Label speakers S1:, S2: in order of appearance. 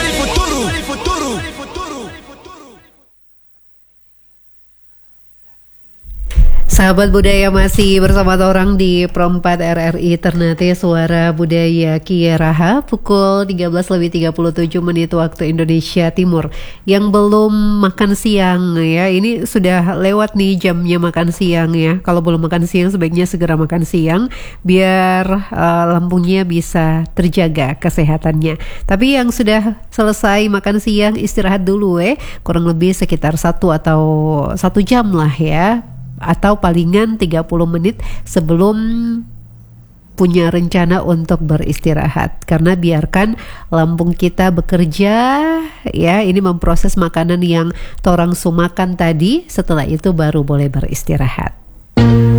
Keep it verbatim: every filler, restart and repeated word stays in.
S1: Sahabat budaya masih bersama orang di Pro empat R R I Ternate Suara Budaya Kieraha pukul tiga belas lebih tiga puluh tujuh menit waktu Indonesia Timur. Yang belum makan siang ya, ini sudah lewat nih jamnya makan siang ya. Kalau belum makan siang sebaiknya segera makan siang biar uh, lambungnya bisa terjaga kesehatannya. Tapi yang sudah selesai makan siang istirahat dulu eh, kurang lebih sekitar satu atau satu jam lah ya, atau palingan tiga puluh menit sebelum punya rencana untuk beristirahat. Karena biarkan lambung kita bekerja ya, ini memproses makanan yang torang sumakan tadi, setelah itu baru boleh beristirahat.